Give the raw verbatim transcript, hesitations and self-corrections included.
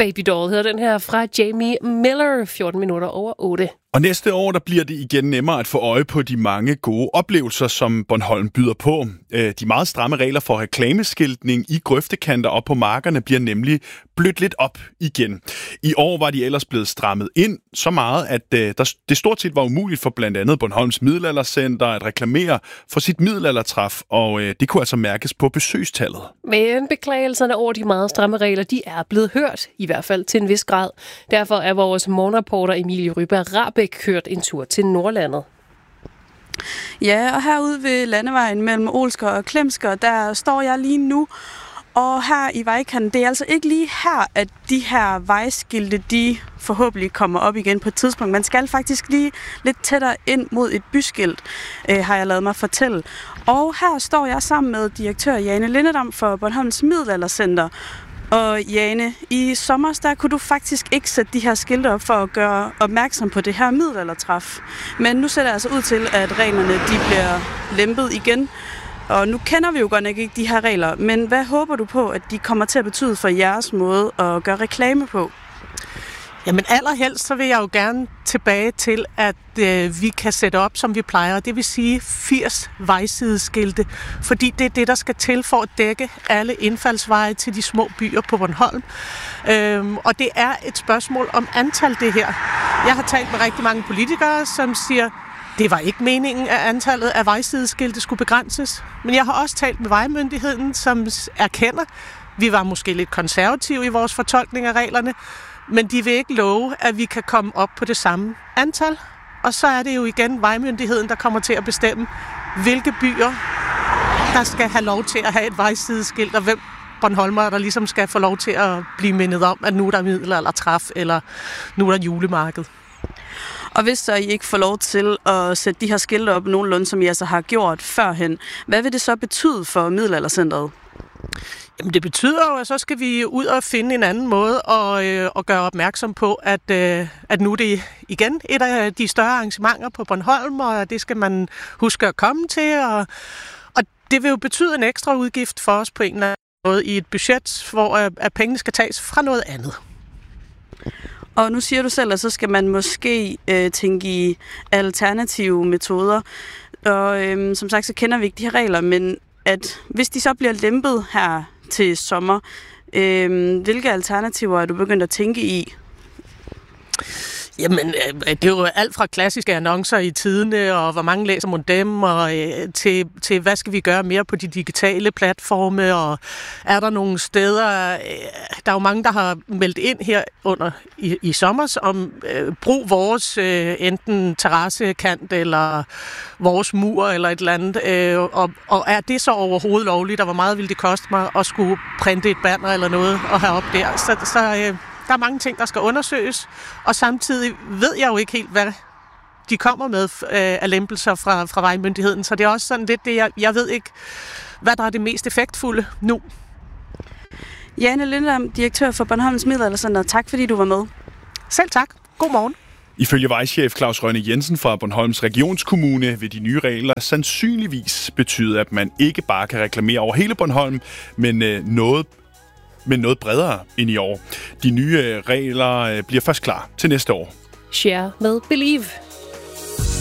Baby Doll hedder den her fra Jamie Miller, fjorten minutter over otte. Og næste år, der bliver det igen nemmere at få øje på de mange gode oplevelser, som Bornholm byder på. De meget stramme regler for reklameskiltning i grøftekanter og på markerne bliver nemlig blødt lidt op igen. I år var de ellers blevet strammet ind så meget, at det stort set var umuligt for blandt andet Bornholms Middelaldercenter at reklamere for sit middelaldertræf, og det kunne altså mærkes på besøgstallet. Men beklagelserne over de meget stramme regler, de er blevet hørt, i hvert fald til en vis grad. Derfor er vores morgenreporter Emilie Ryberg Rahbek kørt en tur til Nordlandet. Ja, og herude ved landevejen mellem Olsker og Klemsker, der står jeg lige nu. Og her i vejkanten, det er altså ikke lige her, at de her vejskilte, de forhåbentlig kommer op igen på et tidspunkt. Man skal faktisk lige lidt tættere ind mod et byskilt, øh, har jeg lavet mig fortælle. Og her står jeg sammen med direktør Jane Lindedam for Bornholms Middelaldercenter. Og Jane, i sommer der kunne du faktisk ikke sætte de her skilte op for at gøre opmærksom på det her middelaldertræf. Men nu ser det altså ud til, at reglerne de bliver lempet igen. Og nu kender vi jo godt nok ikke de her regler, men hvad håber du på, at de kommer til at betyde for jeres måde at gøre reklame på? Jamen allerhelst så vil jeg jo gerne tilbage til, at øh, vi kan sætte op, som vi plejer. Det vil sige firs vejsideskilte, fordi det er det, der skal til for at dække alle indfaldsveje til de små byer på Bornholm. Øhm, og det er et spørgsmål om antal det her. Jeg har talt med rigtig mange politikere, som siger, det var ikke meningen, at antallet af vejsideskilte skulle begrænses. Men jeg har også talt med vejmyndigheden, som erkender, vi var måske lidt konservative i vores fortolkning af reglerne, men de vil ikke love, at vi kan komme op på det samme antal. Og så er det jo igen vejmyndigheden, der kommer til at bestemme, hvilke byer, der skal have lov til at have et vejsideskilt, og hvem bornholmere, der ligesom skal få lov til at blive mindet om, at nu er der middelaldertræf, eller nu er der julemarked. Og hvis så I ikke får lov til at sætte de her skilte op nogenlunde, som I altså har gjort førhen, hvad vil det så betyde for Middelaldercentret? Jamen det betyder jo, at så skal vi ud og finde en anden måde at, øh, at gøre opmærksom på, at, øh, at nu er det igen et af de større arrangementer på Bornholm, og det skal man huske at komme til. Og, og det vil jo betyde en ekstra udgift for os på en eller anden måde i et budget, hvor øh, at pengene skal tages fra noget andet. Og nu siger du selv, at så skal man måske øh, tænke i alternative metoder. Og øh, som sagt, så kender vi ikke de her regler, men at hvis de så bliver lempet her til sommer, øh, hvilke alternativer er du begyndt at tænke i? Jamen, det er jo alt fra klassiske annoncer i tidene, og hvor mange læser man dem, og øh, til, til hvad skal vi gøre mere på de digitale platforme, og er der nogle steder, øh, der er jo mange, der har meldt ind her under i, i sommer, om øh, brug vores øh, enten terrassekant, eller vores mur, eller et eller andet, øh, og, og er det så overhovedet lovligt, og hvor meget ville det koste mig at skulle printe et banner eller noget og have op der, så, så øh, der er mange ting, der skal undersøges, og samtidig ved jeg jo ikke helt, hvad de kommer med øh, af lempelser fra, fra vejmyndigheden, så det er også sådan lidt det, jeg, jeg ved ikke, hvad der er det mest effektfulde nu. Jane Lindedam, direktør for Bornholms Middelaldercenter. Tak fordi du var med. Selv tak. God morgen. Ifølge vejchef Claus Rønne Jensen fra Bornholms Regionskommune vil de nye regler sandsynligvis betyde, at man ikke bare kan reklamere over hele Bornholm, men øh, noget men noget bredere end i år. De nye regler bliver først klar til næste år. Share med Believe.